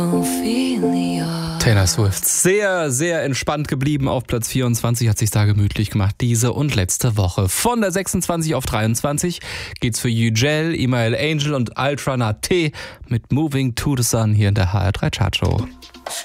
Taylor Swift. Sehr, sehr entspannt geblieben. Auf Platz 24 hat sich da gemütlich gemacht. Diese und letzte Woche. Von der 26 auf 23 geht's für Yücel, Email Angel und Ultra Nat T mit Moving to the Sun hier in der HR3 Chartshow.